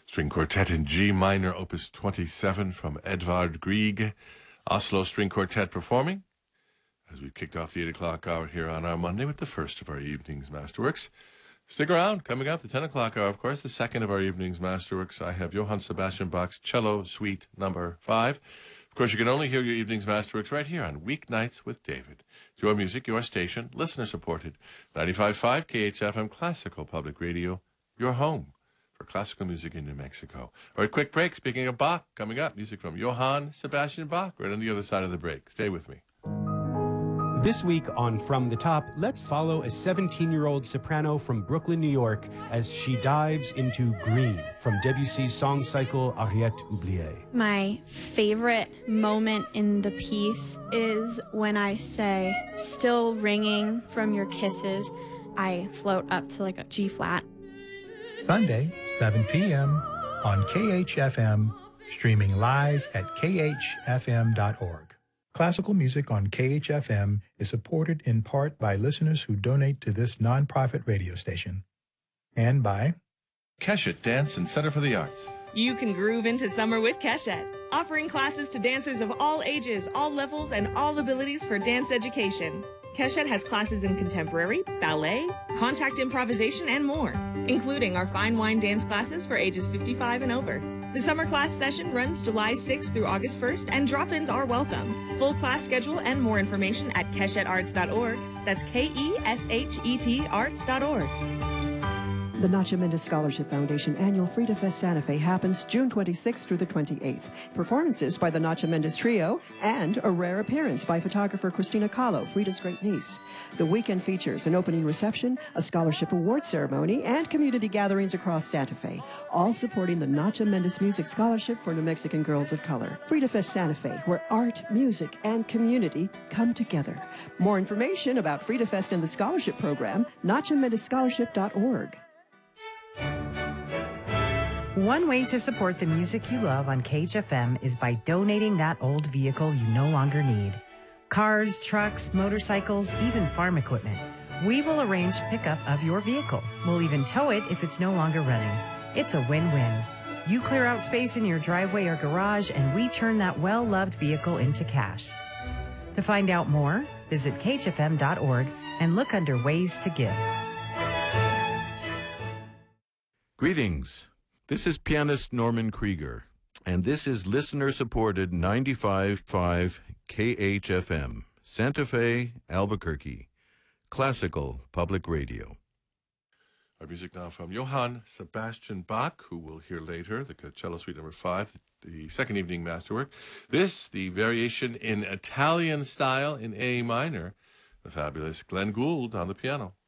String Quartet in G minor, opus 27 from Edvard Grieg. Oslo String Quartet performing as we kicked off the 8 o'clock hour here on our Monday with the first of our evening's Masterworks. Stick around. Coming up, the 10 o'clock hour, of course, the second of our evening's Masterworks. I have Johann Sebastian Bach's Cello Suite number 5. Of course, you can only hear your evening's Masterworks right here on Weeknights with David. It's your music, your station, listener-supported. 95.5 KHFM Classical Public Radio, your home for classical music in New Mexico. All right, quick break. Speaking of Bach, coming up, music from Johann Sebastian Bach, right on the other side of the break. Stay with me. This week on From the Top, let's follow a 17-year-old soprano from Brooklyn, New York, as she dives into Green from Debussy's song cycle Ariette Oubliée. My favorite moment in the piece is when I say, "Still ringing from your kisses." I float up to like a G flat. Sunday, 7 p.m. on KHFM, streaming live at khfm.org. Classical music on KHFM is supported in part by listeners who donate to this nonprofit radio station. And by Keshet Dance and Center for the Arts. You can groove into summer with Keshet, offering classes to dancers of all ages, all levels, and all abilities for dance education. Keshet has classes in contemporary, ballet, contact improvisation, and more, including our fine wine dance classes for ages 55 and over. The summer class session runs July 6th through August 1st, and drop-ins are welcome. Full class schedule and more information at keshetarts.org. That's KESHET arts.org. The Nacho Mendez Scholarship Foundation annual Frida Fest Santa Fe happens June 26th through the 28th. Performances by the Nacho Mendez Trio and a rare appearance by photographer Christina Kahlo, Frida's great niece. The weekend features an opening reception, a scholarship award ceremony, and community gatherings across Santa Fe, all supporting the Nacho Mendez Music Scholarship for New Mexican Girls of Color. Frida Fest Santa Fe, where art, music, and community come together. More information about Frida Fest and the scholarship program, NachoMendezScholarship.org. One way to support the music you love on KHFM is by donating that old vehicle you no longer need. Cars, trucks, motorcycles, even farm equipment. We will arrange pickup of your vehicle. We'll even tow it if it's no longer running. It's a win-win. You clear out space in your driveway or garage, and we turn that well-loved vehicle into cash. To find out more, visit khfm.org and look under Ways to Give. Greetings. This is pianist Norman Krieger, and this is listener-supported 95.5 KHFM, Santa Fe, Albuquerque, Classical Public Radio. Our music now from Johann Sebastian Bach, who we'll hear later, the Cello Suite number 5, the second evening masterwork. This, the variation in Italian style in A minor, the fabulous Glenn Gould on the piano.